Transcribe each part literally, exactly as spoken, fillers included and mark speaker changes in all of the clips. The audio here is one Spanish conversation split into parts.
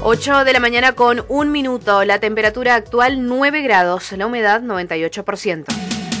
Speaker 1: ocho de la mañana con un minuto. La temperatura actual nueve grados. La humedad noventa y ocho por ciento.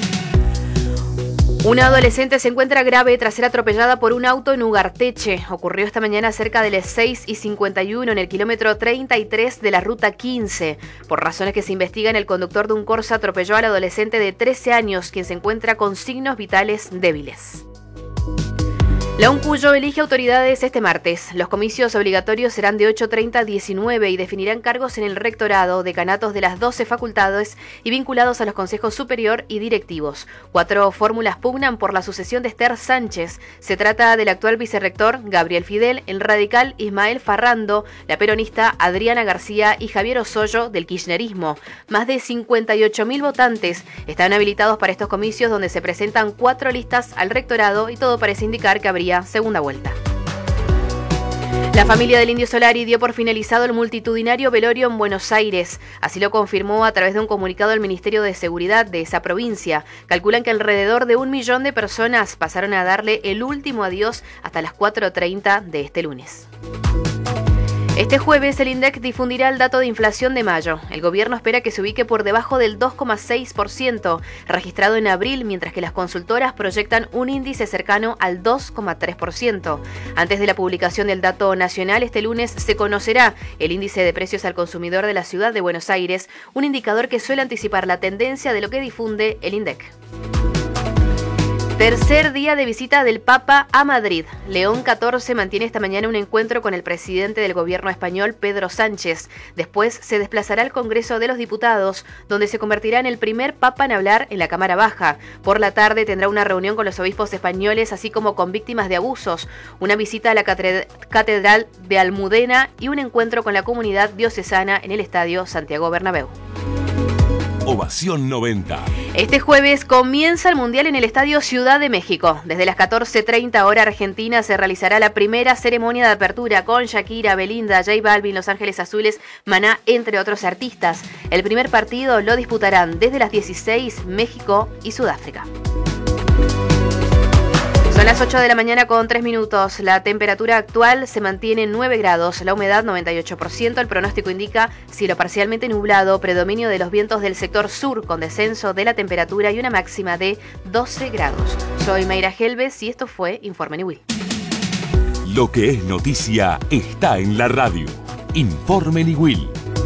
Speaker 1: Una adolescente se encuentra grave tras ser atropellada por un auto en Ugarteche. Ocurrió esta mañana cerca de las seis y cincuenta y uno en el kilómetro treinta y tres de la ruta quince. Por razones que se investigan, el conductor de un Corsa atropelló al adolescente de trece años, quien se encuentra con signos vitales débiles. La UNCUYO elige autoridades este martes. Los comicios obligatorios serán de ocho treinta a diecinueve y definirán cargos en el rectorado, decanatos de las doce facultades y vinculados a los consejos superior y directivos. Cuatro fórmulas pugnan por la sucesión de Esther Sánchez. Se trata del actual vicerrector Gabriel Fidel, el radical Ismael Farrando, la peronista Adriana García y Javier Osoyo del kirchnerismo. Más de cincuenta y ocho mil votantes están habilitados para estos comicios, donde se presentan cuatro listas al rectorado y todo parece indicar que habría segunda vuelta. La familia del Indio Solari dio por finalizado el multitudinario velorio en Buenos Aires. Así lo confirmó a través de un comunicado el Ministerio de Seguridad de esa provincia. Calculan que alrededor de un millón de personas pasaron a darle el último adiós hasta las cuatro treinta de este lunes. Este jueves el INDEC difundirá el dato de inflación de mayo. El gobierno espera que se ubique por debajo del dos coma seis por ciento, registrado en abril, mientras que las consultoras proyectan un índice cercano al dos coma tres por ciento. Antes de la publicación del dato nacional, este lunes se conocerá el índice de precios al consumidor de la ciudad de Buenos Aires, un indicador que suele anticipar la tendencia de lo que difunde el INDEC. Tercer día de visita del Papa a Madrid. León catorce mantiene esta mañana un encuentro con el presidente del gobierno español, Pedro Sánchez. Después se desplazará al Congreso de los Diputados, donde se convertirá en el primer papa en hablar en la Cámara Baja. Por la tarde tendrá una reunión con los obispos españoles, así como con víctimas de abusos, una visita a la Catedral de Almudena y un encuentro con la comunidad diocesana en el Estadio Santiago Bernabéu.
Speaker 2: Ovación noventa.
Speaker 1: Este jueves comienza el Mundial en el Estadio Ciudad de México. Desde las catorce treinta hora argentina se realizará la primera ceremonia de apertura con Shakira, Belinda, J Balvin, Los Ángeles Azules, Maná, entre otros artistas. El primer partido lo disputarán desde las dieciséis México y Sudáfrica. Son las ocho de la mañana con tres minutos. La temperatura actual se mantiene en nueve grados, la humedad noventa y ocho por ciento. El pronóstico indica cielo parcialmente nublado, predominio de los vientos del sector sur con descenso de la temperatura y una máxima de doce grados. Soy Mayra Helves y esto fue Informe Niwil.
Speaker 2: Lo que es noticia está en la radio. Informe Niwil.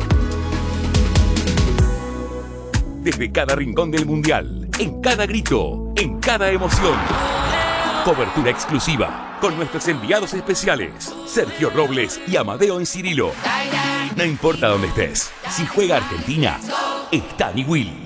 Speaker 2: Desde cada rincón del mundial, en cada grito, en cada emoción. Cobertura exclusiva con nuestros enviados especiales, Sergio Robles y Amadeo en Cirilo. No importa dónde estés, si juega Argentina, está Niwil.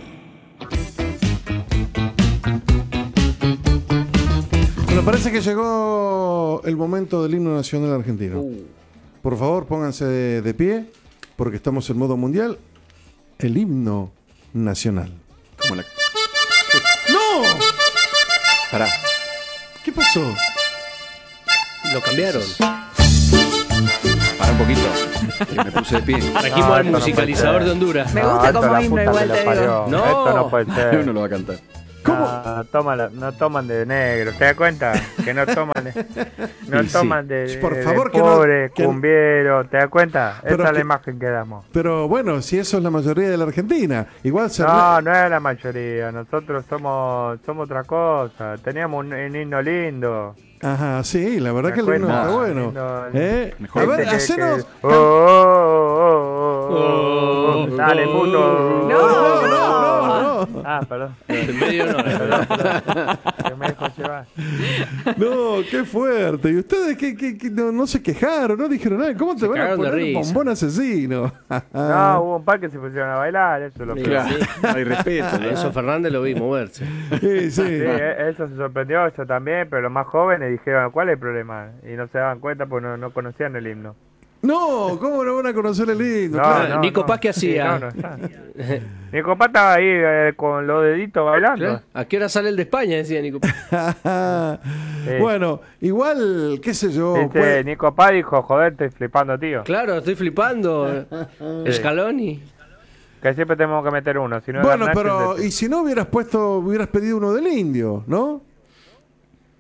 Speaker 3: Bueno, parece que llegó el momento del himno nacional argentino. Por favor, pónganse de, de pie, porque estamos en modo mundial. El himno nacional.
Speaker 4: Como la...
Speaker 3: ¡No!
Speaker 4: Pará.
Speaker 3: ¿Qué pasó?
Speaker 5: Lo cambiaron.
Speaker 4: Para un poquito. Que me puse de pie.
Speaker 5: Trajimos
Speaker 6: No,
Speaker 5: al
Speaker 6: esto no
Speaker 5: musicalizador
Speaker 6: puede
Speaker 5: de Honduras.
Speaker 7: Me gusta
Speaker 6: esto
Speaker 7: como
Speaker 6: la
Speaker 7: himno,
Speaker 6: puta
Speaker 7: igual
Speaker 6: que lo
Speaker 7: te
Speaker 6: parió.
Speaker 7: digo.
Speaker 5: No.
Speaker 6: Esto no puede ser.
Speaker 4: Uno lo va a cantar.
Speaker 3: ¿Cómo?
Speaker 6: No, toma la- no toman de negro, ¿te das cuenta? Que no toman de, no
Speaker 4: Sí,
Speaker 6: toman
Speaker 4: sí.
Speaker 6: de,
Speaker 3: Por
Speaker 6: de
Speaker 3: favor, que no-
Speaker 6: pobre,
Speaker 3: que-
Speaker 6: cumbiero, ¿te das cuenta?
Speaker 3: Pero
Speaker 6: Esa es
Speaker 3: que-
Speaker 6: la imagen que damos.
Speaker 3: Pero bueno, si eso es la mayoría de la Argentina. Igual se...
Speaker 6: No, no es la mayoría, nosotros somos somos otra cosa, teníamos un, un himno lindo.
Speaker 3: Ajá, sí, la verdad
Speaker 6: Me
Speaker 3: que el himno
Speaker 6: cuenta,
Speaker 3: está bueno.
Speaker 6: lindo.
Speaker 3: ¿Eh?
Speaker 4: Mejor.
Speaker 3: A ver,
Speaker 6: Este que-
Speaker 3: hacenos...
Speaker 6: que- Oh, oh, oh, oh, oh, oh, dale, puto.
Speaker 3: No, no, no, no.
Speaker 6: Ah, perdón.
Speaker 5: En medio no.
Speaker 6: Perdón, perdón. Que me dejó llevar.
Speaker 3: No, qué fuerte. ¿Y ustedes qué, qué, qué- no, no se quejaron? ¿No dijeron nada? ¿Cómo te van a
Speaker 5: cagaron de
Speaker 3: poner
Speaker 5: risa.
Speaker 3: bombón asesino?
Speaker 6: No, hubo un par que se pusieron a bailar, eso es lo que...
Speaker 4: Claro, no hay respeto.
Speaker 5: A
Speaker 4: ¿no?
Speaker 5: Enzo Fernández lo vi moverse.
Speaker 3: Sí, sí.
Speaker 6: Sí, e- eso se sorprendió, yo también, pero los más jóvenes dijeron, ¿cuál es el problema? Y no se daban cuenta porque no, no conocían el himno.
Speaker 3: No, ¿cómo no van a conocer el himno?
Speaker 6: No,
Speaker 3: Claro.
Speaker 6: no,
Speaker 5: Nico
Speaker 6: no.
Speaker 5: Paz, ¿qué
Speaker 6: Sí,
Speaker 5: hacía?
Speaker 6: no, no está. Mi compa estaba ahí eh, con los deditos bailando.
Speaker 5: ¿A qué hora sale el de España? Decía Nico Paz.
Speaker 3: Bueno, igual, qué sé yo.
Speaker 6: Dice,
Speaker 3: pues-
Speaker 6: Nico Paz dijo, joder, estoy flipando, tío.
Speaker 5: Claro, estoy flipando. Scaloni.
Speaker 6: Que siempre tenemos que meter uno. Si no
Speaker 3: Bueno,
Speaker 6: Garnacho,
Speaker 3: pero
Speaker 6: de-
Speaker 3: y si no hubieras puesto, hubieras pedido uno del indio, ¿no?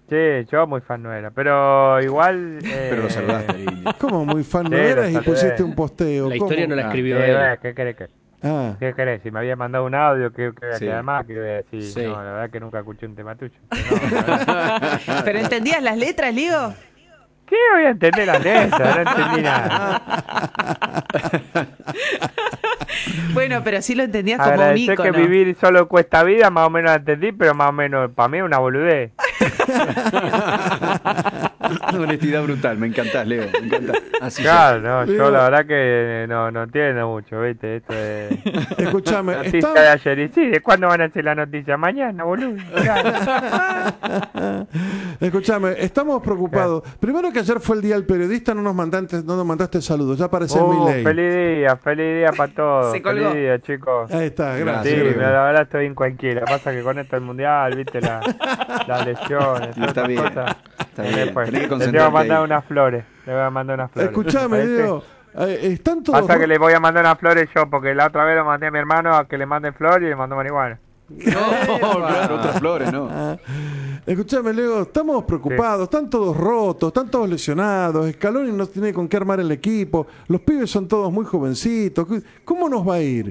Speaker 6: Sí, yo muy fan no era, pero igual... Eh,
Speaker 4: Pero lo saludaste al indio.
Speaker 3: ¿Cómo muy fan no
Speaker 6: Sí, lo
Speaker 3: eras y
Speaker 6: saludé.
Speaker 3: pusiste un posteo?
Speaker 5: La
Speaker 3: ¿Cómo?
Speaker 5: historia no la
Speaker 4: Ah,
Speaker 5: escribió
Speaker 6: eh,
Speaker 5: él.
Speaker 6: eh, ¿Qué querés que...?
Speaker 3: Ah,
Speaker 6: ¿Qué querés? Si me había mandado un audio, que, que,
Speaker 4: Sí.
Speaker 6: que además que iba a decir,
Speaker 5: Sí.
Speaker 6: no, la verdad que nunca escuché un tema tuyo. No, la verdad.
Speaker 7: ¿Pero entendías las letras, Leo?
Speaker 6: ¿Qué voy a entender las letras? No entendí nada.
Speaker 7: Bueno, pero sí lo entendías como un
Speaker 6: Agradecer que
Speaker 7: ícono.
Speaker 6: vivir solo cuesta vida, más o menos la entendí, pero más o menos, para mí es una boludez.
Speaker 4: Honestidad brutal, me encantás, Leo. Me encantás. Así
Speaker 6: Claro, no,
Speaker 3: Leo.
Speaker 6: yo la verdad que no, no entiendo mucho, ¿viste? Esto es
Speaker 3: escúchame,
Speaker 6: noticia
Speaker 3: está-
Speaker 6: de ayer. Y sí, ¿de cuándo van a hacer la noticia? Mañana, boludo. Claro.
Speaker 3: escúchame, estamos preocupados. Primero que ayer fue el día del periodista, no nos mandaste, no nos mandaste saludos. Ya apareció
Speaker 6: Uh,
Speaker 3: mi ley.
Speaker 6: feliz día, feliz día para todos.
Speaker 7: Se colgó.
Speaker 6: Feliz día, chicos.
Speaker 3: Ahí está,
Speaker 6: Sí,
Speaker 3: gracias.
Speaker 4: Gracias,
Speaker 3: Leo.
Speaker 6: la verdad estoy en cualquiera. Pasa que con esto el mundial, viste, la, las lesiones,
Speaker 4: Y está
Speaker 6: todas
Speaker 4: bien,
Speaker 6: esas cosas.
Speaker 4: está
Speaker 6: Eh,
Speaker 4: bien,
Speaker 6: después,
Speaker 4: tenés que
Speaker 6: le tengo que
Speaker 4: concentrarte
Speaker 6: mandar
Speaker 4: ahí.
Speaker 6: unas flores. Le voy a mandar unas flores.
Speaker 3: Escúchame,
Speaker 6: ¿Parece?
Speaker 3: Leo. eh, están todos.
Speaker 6: Pasa que le voy a mandar unas flores yo, porque la otra vez lo mandé a mi hermano a que le manden flores y le mandó marihuana.
Speaker 4: No, claro, otras flores, ¿no?
Speaker 3: Ah, escúchame, Leo, estamos preocupados, están todos rotos, están todos lesionados, Scaloni no tiene con qué armar el equipo, los pibes son todos muy jovencitos, ¿cómo nos va a ir?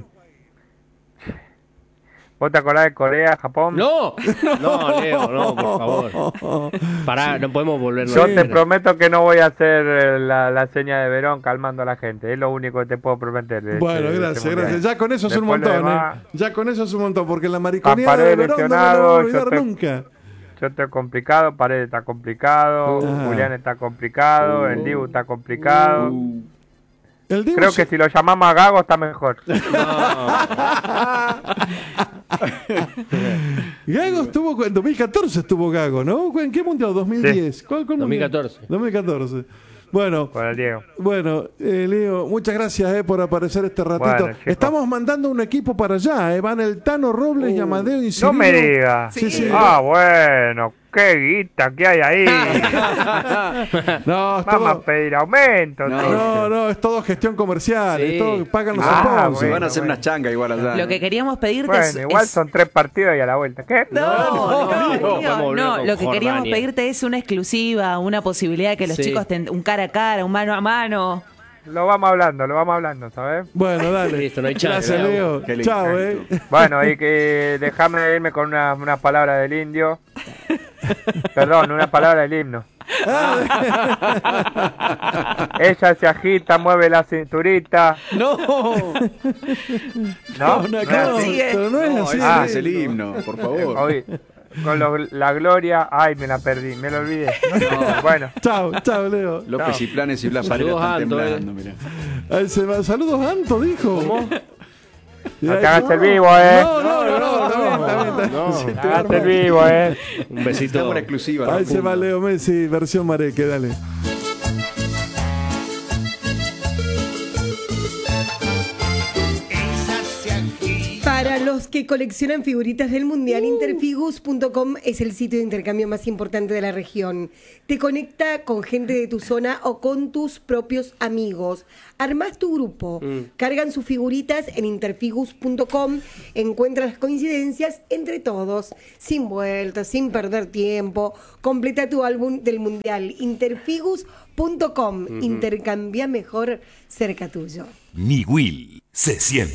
Speaker 6: ¿Vos te acordás de Corea, Japón?
Speaker 5: No, no, Leo, no, por favor. Pará, no podemos volvernos
Speaker 6: Yo
Speaker 5: a
Speaker 6: te
Speaker 5: ver.
Speaker 6: prometo que no voy a hacer eh, la, la seña de Verón calmando a la gente. Es lo único que te puedo prometer. de
Speaker 3: Bueno,
Speaker 6: este- de
Speaker 3: gracias,
Speaker 6: este mundial.
Speaker 3: gracias. Ya con eso es un
Speaker 6: Después lo
Speaker 3: montón,
Speaker 6: demás,
Speaker 3: ¿eh? Ya con eso es un montón, porque la mariconía
Speaker 6: Paredes
Speaker 3: de Verón no me la
Speaker 6: lesionado,
Speaker 3: voy a
Speaker 6: yo
Speaker 3: olvidar
Speaker 6: estoy-
Speaker 3: nunca.
Speaker 6: Yo estoy complicado, Paredes está complicado,
Speaker 3: Ah.
Speaker 6: Julián está complicado, el Dibu está complicado.
Speaker 4: Uh,
Speaker 3: El Dibu
Speaker 6: Creo
Speaker 3: se-
Speaker 6: que si lo llamamos a Gago está mejor.
Speaker 3: Gago estuvo, en dos mil catorce estuvo Gago, ¿no? ¿En qué mundial? ¿dos mil diez? ¿Cuál, cuál
Speaker 5: dos mil
Speaker 3: mundial?
Speaker 5: catorce.
Speaker 3: dos mil catorce. Bueno,
Speaker 6: Con el Diego.
Speaker 3: bueno, eh, Leo, muchas gracias eh, por aparecer este ratito.
Speaker 6: Bueno, chicos.
Speaker 3: Estamos mandando un equipo para allá, eh. Van el Tano Robles y Amadeo y
Speaker 6: No me
Speaker 3: Cirilo.
Speaker 6: digas.
Speaker 3: Sí, sí.
Speaker 6: Ah, bueno, qué guita que hay ahí.
Speaker 3: No, es
Speaker 6: Vamos a
Speaker 3: todo,
Speaker 6: pedir aumento.
Speaker 4: No,
Speaker 6: entonces.
Speaker 3: no, no, es todo gestión comercial,
Speaker 5: Sí.
Speaker 3: es todo, pagan los
Speaker 6: Ah,
Speaker 3: sponsors.
Speaker 4: se van
Speaker 6: bueno,
Speaker 4: a hacer
Speaker 6: bueno.
Speaker 4: unas changas igual allá.
Speaker 7: Lo
Speaker 4: ¿no?
Speaker 7: que queríamos pedirte es...
Speaker 6: Bueno, igual
Speaker 7: es-
Speaker 6: son tres partidos y a la vuelta. ¿Qué?
Speaker 7: No, no,
Speaker 5: no,
Speaker 7: no,
Speaker 5: podemos
Speaker 7: no,
Speaker 5: volver con
Speaker 7: lo que queríamos
Speaker 5: Jordania.
Speaker 7: pedirte es una exclusiva, una posibilidad de que los
Speaker 5: Sí.
Speaker 7: chicos tengan un cara a cara, un mano a mano.
Speaker 6: Lo vamos hablando, lo vamos hablando, ¿sabes?
Speaker 3: Bueno, dale.
Speaker 5: Listo, no hay chance,
Speaker 3: Gracias,
Speaker 5: Leo.
Speaker 3: Leo.
Speaker 4: Qué lindo.
Speaker 3: Chao, eh.
Speaker 6: Bueno, y que déjame irme con una, una palabra del indio. Perdón, una palabra del himno. Ella se agita, mueve la cinturita.
Speaker 5: No.
Speaker 6: ¿No?
Speaker 3: No,
Speaker 6: ¿No es
Speaker 3: no,
Speaker 6: así?
Speaker 7: sigue.
Speaker 3: pero no es
Speaker 4: No,
Speaker 3: así.
Speaker 4: ese
Speaker 6: Ah.
Speaker 4: es el himno, por favor.
Speaker 6: Hoy, con lo- la gloria. Ay, me la perdí, me lo olvidé. Bueno,
Speaker 3: Chao, chao, Leo.
Speaker 4: López
Speaker 6: Chao.
Speaker 4: y Planes y Blas Parera
Speaker 5: Saludos,
Speaker 4: están
Speaker 5: Anto,
Speaker 4: temblando, mirá.
Speaker 3: Ahí se va. Saludos, Anto, dijo. ¿Cómo?
Speaker 6: no te hagas el vivo, ¿eh?
Speaker 3: No, no, no, no, está bien, está bien, está bien.
Speaker 5: No.
Speaker 3: Sí, te
Speaker 6: No te
Speaker 3: va a
Speaker 6: hagas el
Speaker 3: armar.
Speaker 6: vivo, ¿eh?
Speaker 5: Un besito.
Speaker 4: Estamos en exclusiva.
Speaker 3: Ahí se
Speaker 4: Rafundo.
Speaker 3: va Leo Messi, versión Mareque, dale.
Speaker 8: Para los que coleccionan figuritas del Mundial, interfigus punto com es el sitio de intercambio más importante de la región. Te conecta con gente de tu zona o con tus propios amigos. Armás tu grupo, cargan sus figuritas en interfigus punto com, encuentras las coincidencias entre todos, sin vueltas, sin perder tiempo. Completa tu álbum del Mundial, interfigus punto com. Intercambia mejor cerca tuyo.
Speaker 2: Niwil se siente.